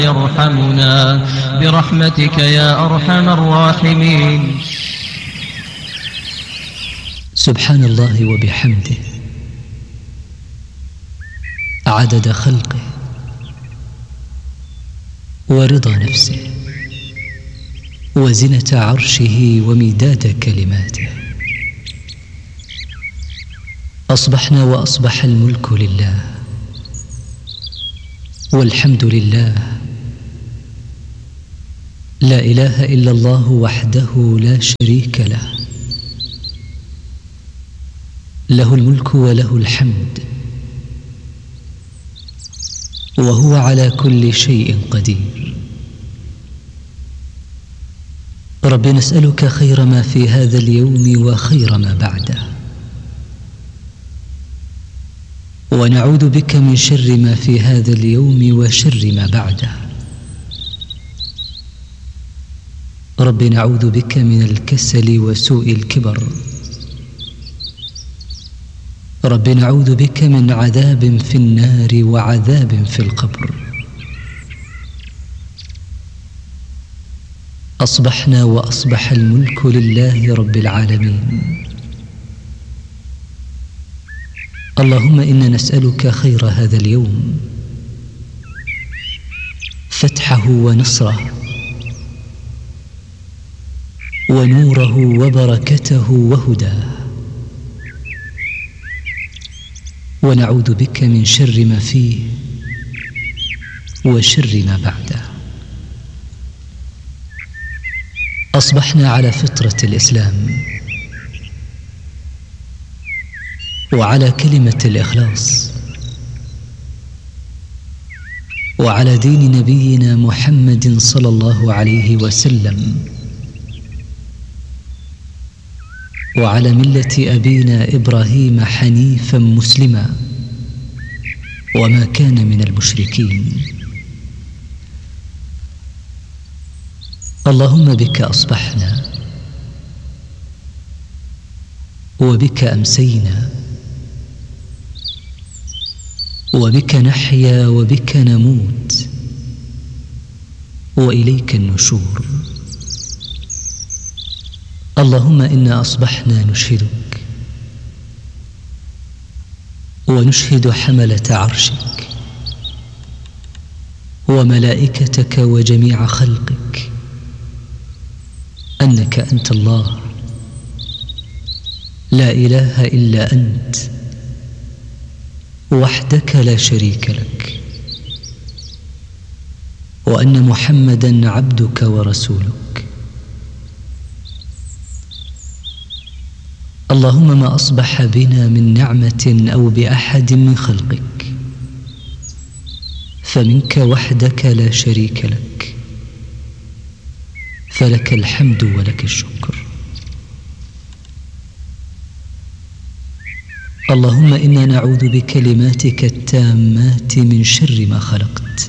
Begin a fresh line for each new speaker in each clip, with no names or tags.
يرحمنا برحمتك يا أرحم الراحمين.
سبحان الله وبحمده عدد خلقه ورضا نفسه وزنة عرشه ومداد كلماته. أصبحنا وأصبح الملك لله والحمد لله، لا إله إلا الله وحده لا شريك له، له الملك وله الحمد وهو على كل شيء قدير. رب نسألك خير ما في هذا اليوم وخير ما بعده، ونعوذ بك من شر ما في هذا اليوم وشر ما بعده. رب نعوذ بك من الكسل وسوء الكبر. رب نعوذ بك من عذاب في النار وعذاب في القبر. أصبحنا وأصبح الملك لله رب العالمين. اللهم إنا نسألك خير هذا اليوم، فتحه ونصره ونوره وبركته وهداه، ونعوذ بك من شر ما فيه وشر ما بعده. أصبحنا على فطرة الإسلام وعلى كلمة الإخلاص وعلى دين نبينا محمد صلى الله عليه وسلم وعلى ملة أبينا إبراهيم حنيفا مسلما وما كان من المشركين. اللهم بك أصبحنا وبك أمسينا وبك نحيا وبك نموت وإليك النشور. اللهم إنا أصبحنا نشهدك ونشهد حملة عرشك وملائكتك وجميع خلقك أنك أنت الله لا إله إلا أنت وحدك لا شريك لك، وأن محمدًا عبدك ورسولك. اللهم ما أصبح بنا من نعمة أو بأحد من خلقك فمنك وحدك لا شريك لك، فلك الحمد ولك الشكر. اللهم إنا نعوذ بكلماتك التامات من شر ما خلقت.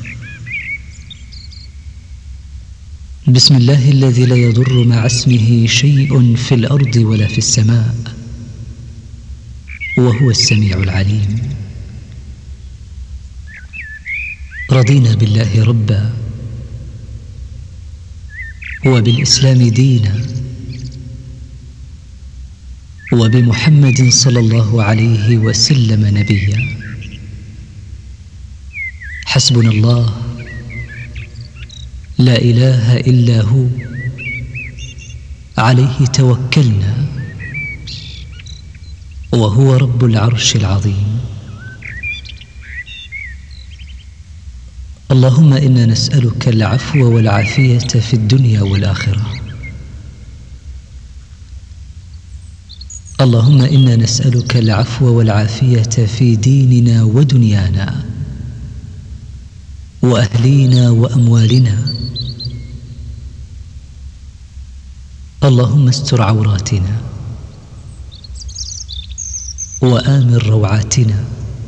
بسم الله الذي لا يضر مع اسمه شيء في الأرض ولا في السماء وهو السميع العليم. رضينا بالله ربا وبالإسلام دينا وبمحمد صلى الله عليه وسلم نبيا. حسبنا الله لا إله إلا هو، عليه توكلنا وهو رب العرش العظيم. اللهم إنا نسألك العفو والعافية في الدنيا والآخرة. اللهم إنا نسألك العفو والعافية في ديننا ودنيانا وأهلينا وأموالنا. اللهم استر عوراتنا وآمن روعاتنا.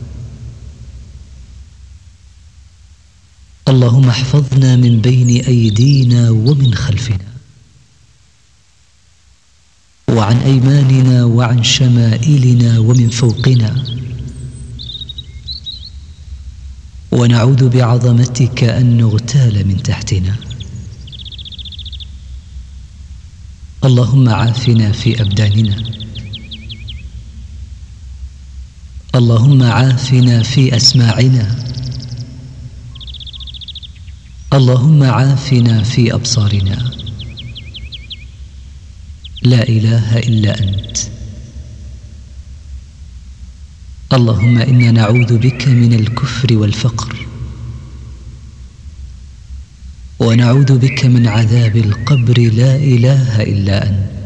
اللهم احفظنا من بين أيدينا ومن خلفنا وعن أيماننا وعن شمائلنا ومن فوقنا ونعوذ بعظمتك أن نغتال من تحتنا. اللهم عافنا في أبداننا، اللهم عافنا في أسماعنا، اللهم عافنا في أبصارنا. لا إله إلا أنت. اللهم إنا نعوذ بك من الكفر والفقر، ونعوذ بك من عذاب القبر. لا إله إلا أنت.